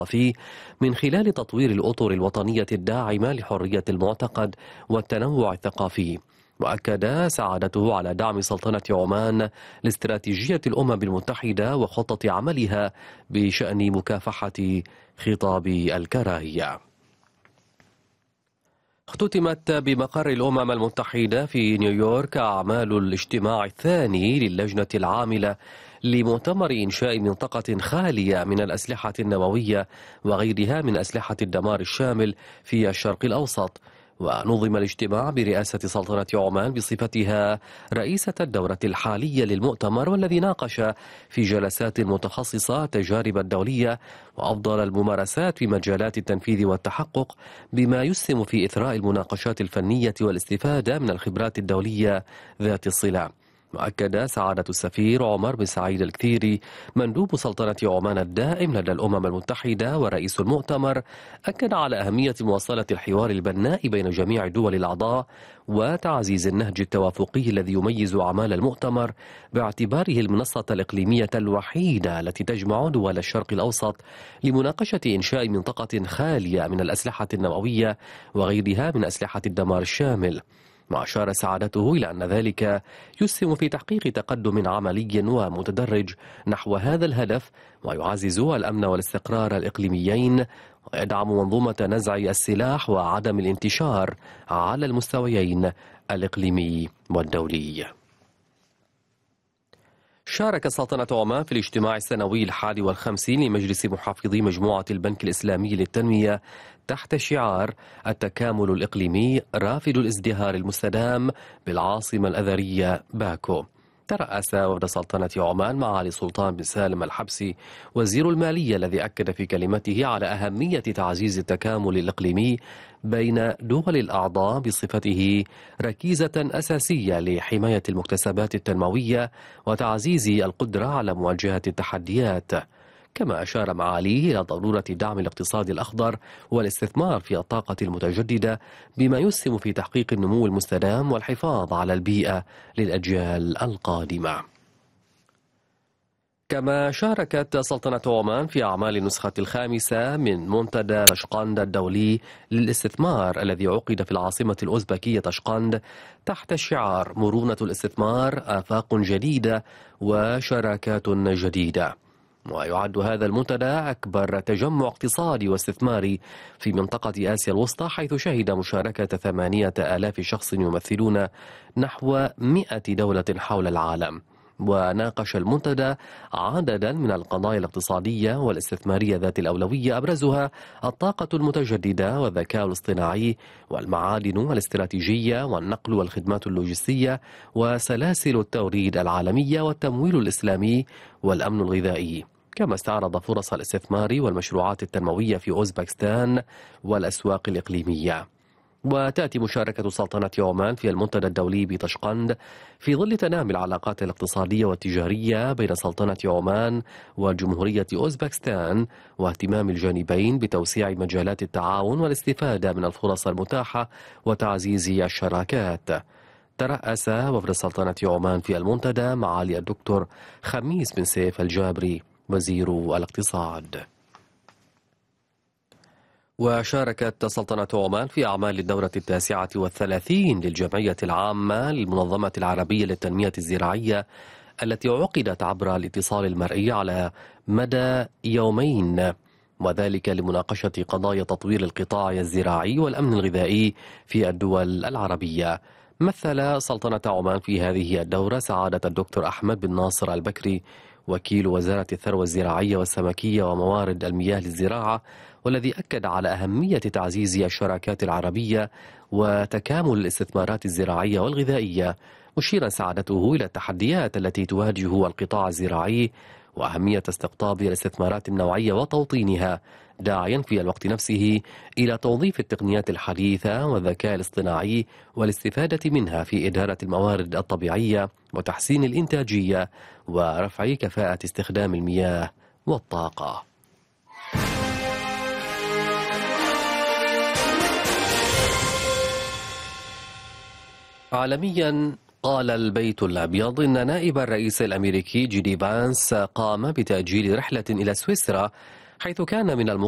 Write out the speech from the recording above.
فيه من خلال تطوير الأطر الوطنية الداعمة لحرية المعتقد والتنوع الثقافي. وأكد سعادته على دعم سلطنة عمان لاستراتيجية الأمم المتحدة وخطة عملها بشأن مكافحة خطاب الكراهية. اختتمت بمقر الأمم المتحدة في نيويورك أعمال الاجتماع الثاني للجنة العاملة لمؤتمر إنشاء منطقة خالية من الأسلحة النووية وغيرها من أسلحة الدمار الشامل في الشرق الأوسط. ونظم الاجتماع برئاسة سلطنة عمان بصفتها رئيسة الدورة الحالية للمؤتمر، والذي ناقش في جلسات متخصصة التجارب الدولية وأفضل الممارسات في مجالات التنفيذ والتحقق، بما يسهم في إثراء المناقشات الفنية والاستفادة من الخبرات الدولية ذات الصلة. وأكد سعادة السفير عمر بن سعيد الكثيري مندوب سلطنة عمان الدائم لدى الأمم المتحدة ورئيس المؤتمر، أكد على أهمية مواصلة الحوار البناء بين جميع الدول الأعضاء وتعزيز النهج التوافقي الذي يميز أعمال المؤتمر، باعتباره المنصة الإقليمية الوحيدة التي تجمع دول الشرق الأوسط لمناقشة إنشاء منطقة خالية من الأسلحة النووية وغيرها من أسلحة الدمار الشامل. وأشار سعادته إلى أن ذلك يسهم في تحقيق تقدم عملي ومتدرج نحو هذا الهدف، ويعزز الأمن والاستقرار الإقليميين، ويدعم منظومة نزع السلاح وعدم الانتشار على المستويين الإقليمي والدولي. شارك سلطنة عمان في الاجتماع السنوي 51 لمجلس محافظي مجموعة البنك الإسلامي للتنمية تحت شعار التكامل الإقليمي رافد الازدهار المستدام بالعاصمة الأثرية باكو. ترأس وفد سلطنة عمان معالي سلطان بن سالم الحبسي وزير المالية، الذي أكد في كلمته على أهمية تعزيز التكامل الإقليمي بين دول الأعضاء بصفته ركيزة أساسية لحماية المكتسبات التنموية وتعزيز القدرة على مواجهة التحديات. كما أشار معاليه إلى ضرورة دعم الاقتصاد الأخضر والاستثمار في الطاقة المتجددة، بما يسهم في تحقيق النمو المستدام والحفاظ على البيئة للأجيال القادمة. كما شاركت سلطنة عمان في أعمال النسخة الخامسة من منتدى تاشقند الدولي للاستثمار، الذي عقد في العاصمة الأوزبكية تاشقند تحت شعار مرونة الاستثمار، آفاق جديدة وشراكات جديدة. ويعد هذا المنتدى أكبر تجمع اقتصادي واستثماري في منطقة آسيا الوسطى، حيث شهد مشاركة 8,000 شخص يمثلون نحو 100 دولة حول العالم. وناقش المنتدى عددا من القضايا الاقتصادية والاستثمارية ذات الأولوية، أبرزها الطاقة المتجددة والذكاء الاصطناعي والمعادن والاستراتيجية والنقل والخدمات اللوجستية وسلاسل التوريد العالمية والتمويل الإسلامي والأمن الغذائي. كما استعرض فرص الاستثمار والمشروعات التنموية في أوزبكستان والأسواق الإقليمية. وتأتي مشاركة سلطنة عمان في المنتدى الدولي بتاشقند في ظل تنامي العلاقات الاقتصادية والتجارية بين سلطنة عمان وجمهورية أوزبكستان، واهتمام الجانبين بتوسيع مجالات التعاون والاستفادة من الفرص المتاحة وتعزيز الشراكات. ترأس وفد سلطنة عمان في المنتدى معالي الدكتور خميس بن سيف الجابري وزير الاقتصاد. وشاركت سلطنة عمان في أعمال الدورة 39 للجمعية العامة للمنظمة العربية للتنمية الزراعية، التي عقدت عبر الاتصال المرئي على مدى يومين، وذلك لمناقشة قضايا تطوير القطاع الزراعي والأمن الغذائي في الدول العربية. مثل سلطنة عمان في هذه الدورة سعادة الدكتور أحمد بن ناصر البكري، وكيل وزارة الثروة الزراعية والسمكية وموارد المياه للزراعة، والذي أكد على أهمية تعزيز الشراكات العربية وتكامل الاستثمارات الزراعية والغذائية، مشيرا سعادته إلى التحديات التي تواجه القطاع الزراعي وأهمية استقطاب الاستثمارات النوعية وتوطينها، داعيا في الوقت نفسه إلى توظيف التقنيات الحديثة والذكاء الاصطناعي والاستفادة منها في إدارة الموارد الطبيعية وتحسين الإنتاجية ورفع كفاءة استخدام المياه والطاقة. عالميا، قال البيت الأبيض إن نائب الرئيس الأمريكي جي دي فانس قام بتأجيل رحلة إلى سويسرا، حيث كان من